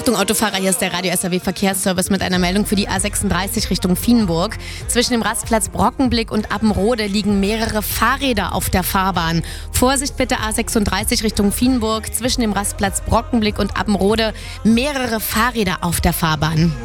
Achtung Autofahrer, hier ist der Radio SAW Verkehrsservice mit einer Meldung für die A36 Richtung Vienburg. Zwischen dem Rastplatz Brockenblick und Appenrode liegen mehrere Fahrräder auf der Fahrbahn. Vorsicht bitte, A36 Richtung Vienburg, zwischen dem Rastplatz Brockenblick und Appenrode mehrere Fahrräder auf der Fahrbahn.